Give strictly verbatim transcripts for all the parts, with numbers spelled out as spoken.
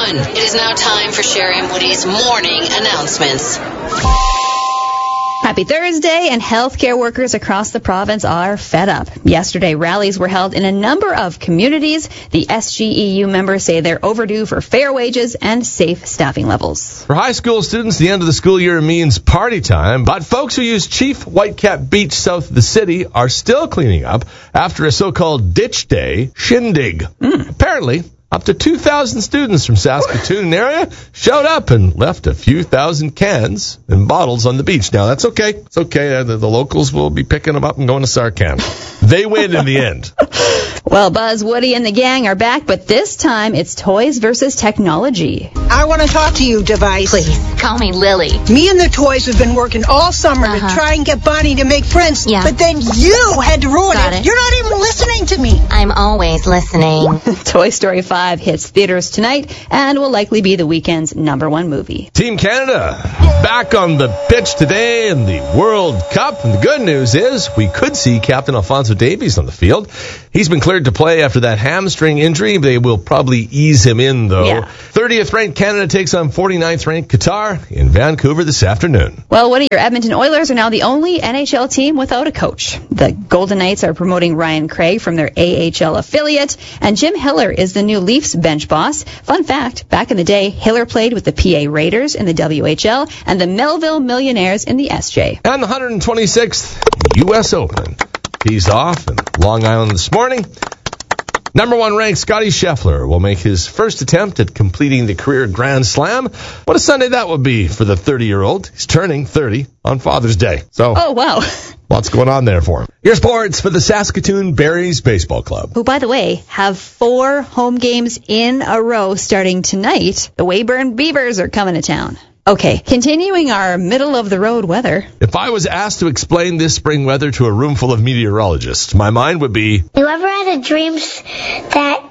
one. It is now time for Sherry and Woody's morning announcements. Happy Thursday, and healthcare workers across the province are fed up. Yesterday, rallies were held in a number of communities. The S G E U members say they're overdue for fair wages and safe staffing levels. For high school students, the end of the school year means party time, but folks who use Chief Whitecap Beach south of the city are still cleaning up after a so-called ditch day shindig. Mm. Apparently, up to two thousand students from Saskatoon area showed up and left a few thousand cans and bottles on the beach. Now, that's okay. It's okay. The, the locals will be picking them up and going to Sarcan. They win in the end. Well, Buzz, Woody, and the gang are back, but this time it's toys versus technology. I want to talk to you, Device. Please, call me Lily. Me and the toys have been working all summer uh-huh. to try and get Bonnie to make friends, yeah. but then you had to ruin Got it. it. You're not even listening to me. I'm always listening. Toy Story five hits theaters tonight and will likely be the weekend's number one movie. Team Canada back on the pitch today in the World Cup. And the good news is we could see Captain Alphonso Davies on the field. He's been cleared to play after that hamstring injury. They will probably ease him in, though. Yeah. thirtieth ranked Canada takes on forty-ninth ranked Qatar in Vancouver this afternoon. Well, Woody, your Edmonton Oilers are now the only N H L team without a coach. The Golden Knights are promoting Ryan Craig from their A H L affiliate, and Jim Hiller is the new Leafs bench boss. Fun fact, back in the day, Hiller played with the P A Raiders in the W H L and the Melville Millionaires in the S J. And the one hundred twenty-sixth U S Open tees off in Long Island this morning. Number one ranked Scottie Scheffler will make his first attempt at completing the career Grand Slam. What a Sunday that would be for the thirty-year-old. He's turning thirty on Father's Day. So, oh, wow. Lots going on there for him. Your sports for the Saskatoon Berries Baseball Club. Who, by the way, have four home games in a row starting tonight. The Weyburn Beavers are coming to town. Okay, continuing our middle-of-the-road weather. If I was asked to explain this spring weather to a room full of meteorologists, my mind would be... You ever had a dream that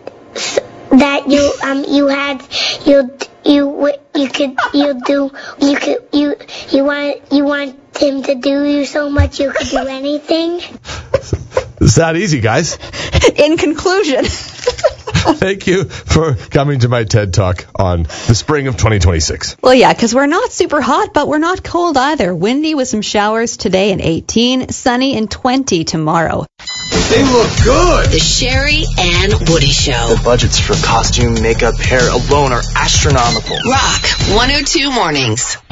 that you um you had you you you could you do you could you you want you want him to do you so much you could do anything? It's that easy, guys. In conclusion... Thank you for coming to my TED Talk on the spring of twenty twenty-six. Well, yeah, because we're not super hot, but we're not cold either. Windy with some showers today and eighteen, sunny and twenty tomorrow. They look good. The Sherry and Woody Show. The budgets for costume, makeup, hair alone are astronomical. Rock one oh two Mornings.